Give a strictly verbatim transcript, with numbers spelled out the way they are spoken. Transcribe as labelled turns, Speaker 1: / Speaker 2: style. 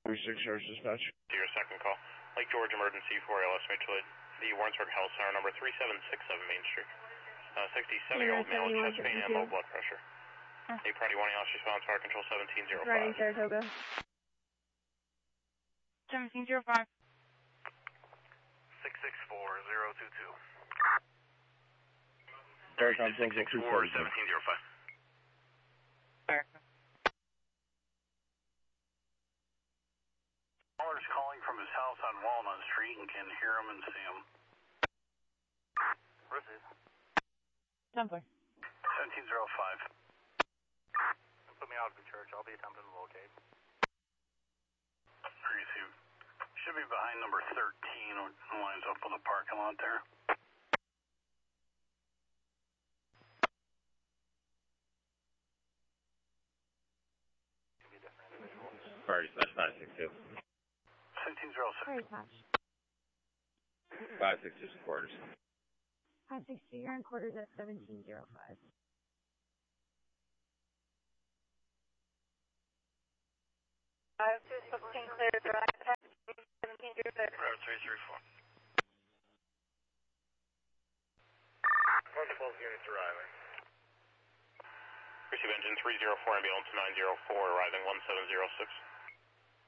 Speaker 1: three six Charge Dispatch.
Speaker 2: To your second call. Lake George Emergency four A L S Mutual Aid. The Warrensburg Health Center number three seven six seven Main Street. Uh, sixty-seven-year-old male with chest pain and low blood pressure.
Speaker 3: Huh.
Speaker 2: A priority one ambulance response, fire control seventeen oh five.
Speaker 3: Running Saratoga. seventeen oh five.
Speaker 2: six six four zero two two.
Speaker 1: Starcom
Speaker 2: six six four seventeen oh five.
Speaker 4: Caller's calling from his house on Walnut Street and can hear him and see him.
Speaker 2: Receive.
Speaker 3: Templar.
Speaker 4: seventeen oh five.
Speaker 2: Put me out of the church. I'll be attempting to locate.
Speaker 4: Receive. Should be behind number thirteen. Lines up with the parking lot there.
Speaker 1: Priority Dispatch five six two.
Speaker 4: seventeen oh six.
Speaker 3: Very patch.
Speaker 1: five six two quarters.
Speaker 3: five six two, you're in quarters at seventeen oh five.
Speaker 5: five two sixteen clear drive, seventeen oh six.
Speaker 2: Route three three four. Multiple units arriving. Receive engine three oh four, ambulance nine oh four, arriving one seven oh six.